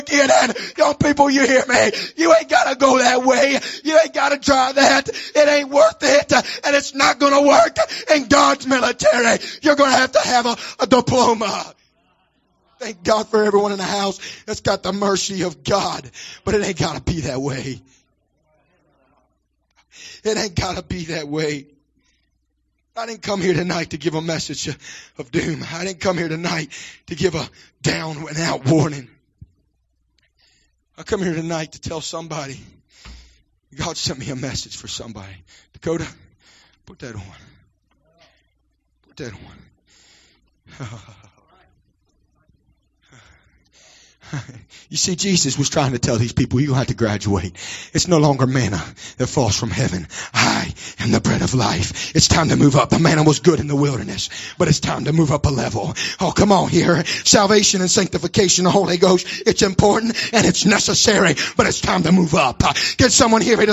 And young people, you hear me? You ain't gotta go that way. You ain't gotta try that. It ain't worth it. And it's not gonna work in God's military. You're gonna have to have a diploma. Thank God for everyone in the house that's got the mercy of God. But it ain't gotta be that way. It ain't gotta be that way. I didn't come here tonight to give a message of doom. I didn't come here tonight to give a down and out warning. I come here tonight to tell somebody, God sent me a message for somebody. Dakota, put that on. Put that on. You see, Jesus was trying to tell these people, you're going to have to graduate. It's no longer manna that falls from heaven. I am the bread of life. It's time to move up. The manna was good in the wilderness, but it's time to move up a level. Oh, come on here. Salvation and sanctification, the Holy Ghost, it's important and it's necessary, but it's time to move up. Get someone here